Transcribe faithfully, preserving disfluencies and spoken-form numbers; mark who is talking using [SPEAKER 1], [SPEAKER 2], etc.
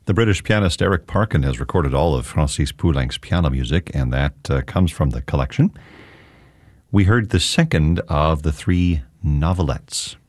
[SPEAKER 1] The British pianist Eric Parkin has recorded all of Francis Poulenc's piano music, and that uh, comes from the collection. We heard the second of the three novelettes.